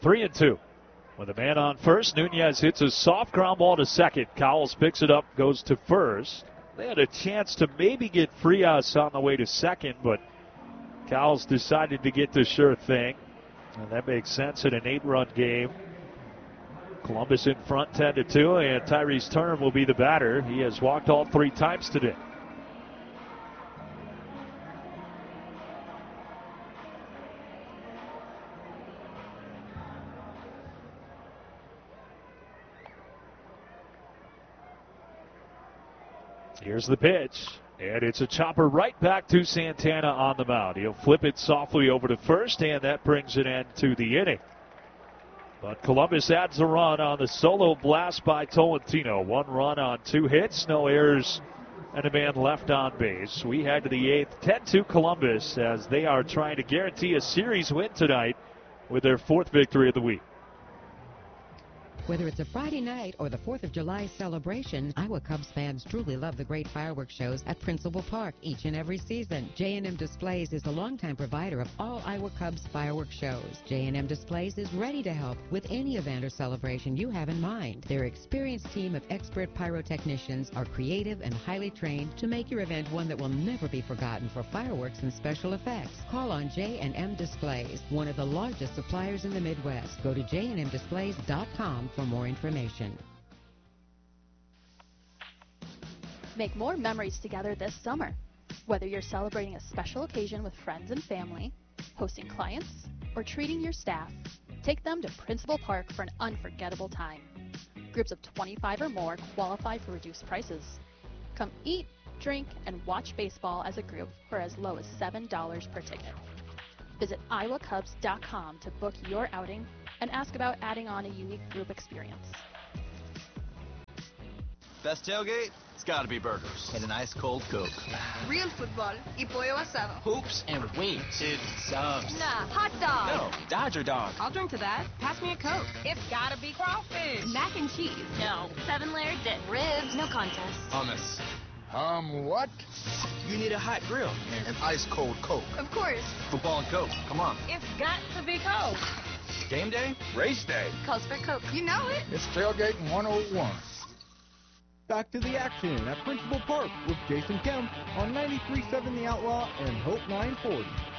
3-2. With a man on first, Nunez hits a soft ground ball to second. Cowles picks it up, goes to first. They had a chance to maybe get Frias on the way to second, but Cowles decided to get the sure thing. And that makes sense in an 8-run game. Columbus in front 10-2, and Tyrese Turner will be the batter. He has walked all 3 times today. Here's the pitch, and it's a chopper right back to Santana on the mound. He'll flip it softly over to first, and that brings an end to the inning. But Columbus adds a run on the solo blast by Tolentino. 1 run on 2 hits, no errors, and a man left on base. We head to the 8th, 10-2 Columbus, as they are trying to guarantee a series win tonight with their 4th victory of the week. Whether it's a Friday night or the 4th of July celebration, Iowa Cubs fans truly love the great fireworks shows at Principal Park each and every season. J&M Displays is the longtime provider of all Iowa Cubs fireworks shows. J&M Displays is ready to help with any event or celebration you have in mind. Their experienced team of expert pyrotechnicians are creative and highly trained to make your event one that will never be forgotten for fireworks and special effects. Call on J&M Displays, one of the largest suppliers in the Midwest. Go to jnmdisplays.com for more information. Make more memories together this summer. Whether you're celebrating a special occasion with friends and family, hosting clients, or treating your staff, take them to Principal Park for an unforgettable time. Groups of 25 or more qualify for reduced prices. Come eat, drink, and watch baseball as a group for as low as $7 per ticket. Visit iowacubs.com to book your outing and ask about adding on a unique group experience. Best tailgate? It's gotta be burgers and an ice cold Coke. Real football y pollo asado. Hoops and wings. Chips, subs. Nah, hot dog. No, Dodger dog. I'll drink to that. Pass me a Coke. It's gotta be crawfish. Mac and cheese. No. 7-layer dip. Ribs. No contest. Hummus. What? You need a hot grill. And an ice cold Coke. Of course. Football and Coke. Come on. It's got to be Coke. Game day? Race day. Calls for Coke. You know it. It's tailgating 101. Back to the action at Principal Park with Jason Kemp on 93.7 The Outlaw and Hope 940.